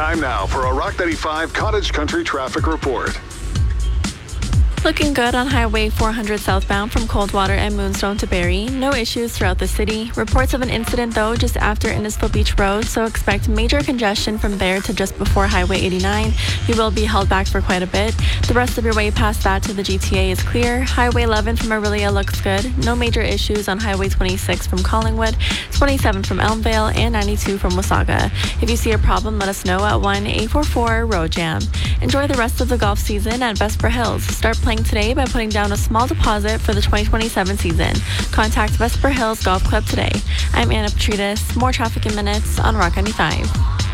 Time now for a Rock 95 Cottage Country traffic report. Looking good on Highway 400 southbound from Coldwater and Moonstone to Barrie. No issues throughout the city. Reports of an incident, though, just after Innisfil Beach Road, so expect major congestion from there to just before Highway 89. You will be held back for quite a bit. The rest of your way past that to the GTA is clear. Highway 11 from Orillia looks good. No major issues on Highway 26 from Collingwood, 27 from Elmvale, and 92 from Wasaga. If you see a problem, let us know at 1-844-ROAD-JAM. Enjoy the rest of the golf season at Vesper Hills. Start playing today by putting down a small deposit for the 2027 season. Contact Vesper Hills Golf Club today. I'm Anna Petrides. More traffic in minutes on Rock 95.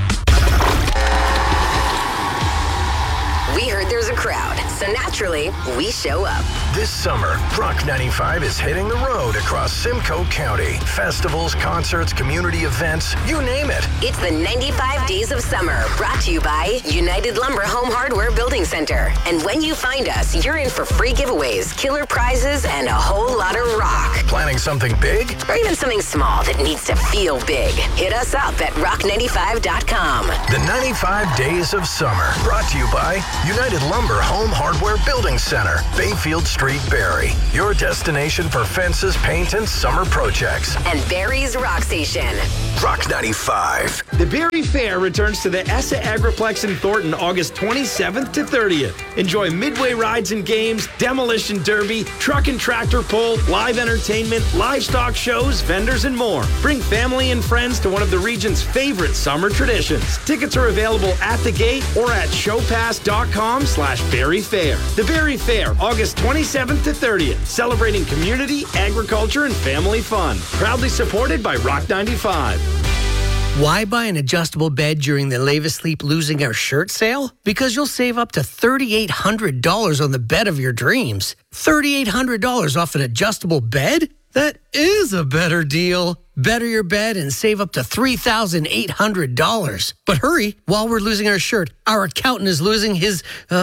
We heard there's a crowd, so naturally, we show up. This summer, Rock 95 is hitting the road across Simcoe County. Festivals, concerts, community events, you name it. It's the 95 Days of Summer, brought to you by United Lumber Home Hardware Building Center. And when you find us, you're in for free giveaways, killer prizes, and a whole lot of rock. Planning something big? Or even something small that needs to feel big. Hit us up at rock95.com. The 95 Days of Summer, brought to you by United Lumber Home Hardware Building Center, Bayfield Street, Barrie. Your destination for fences, paint, and summer projects. And Barrie's Rock Station. Rock 95. The Barrie Fair returns to the ESSA Agriplex in Thornton August 27th to 30th. Enjoy midway rides and games, demolition derby, truck and tractor pull, live entertainment, livestock shows, vendors, and more. Bring family and friends to one of the region's favorite summer traditions. Tickets are available at the gate or at showpass.com/Barrie Fair. The Barrie Fair, August 27th to 30th, celebrating community, agriculture, and family fun. Proudly supported by Rock 95. Why buy an adjustable bed during the Lave Asleep Losing Our Shirt sale? Because you'll save up to $3,800 on the bed of your dreams. $3,800 off an adjustable bed? That is a better deal. Better your bed and save up to $3,800. But hurry, while we're losing our shirt, our accountant is losing his,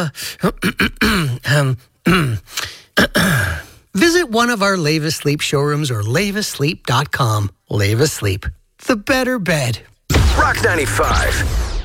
Visit one of our Lave Asleep showrooms or laveasleep.com. Lave Asleep, the better bed. Rock 95.